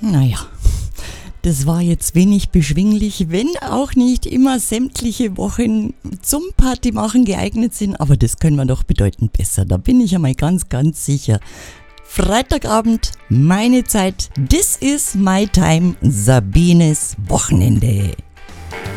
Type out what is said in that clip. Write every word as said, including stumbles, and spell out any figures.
Naja, das war jetzt wenig beschwinglich, wenn auch nicht immer sämtliche Wochen zum Partymachen geeignet sind, aber das können wir doch bedeutend besser, da bin ich einmal ganz, ganz sicher. Freitagabend, meine Zeit, this is my time, Sabines Wochenende.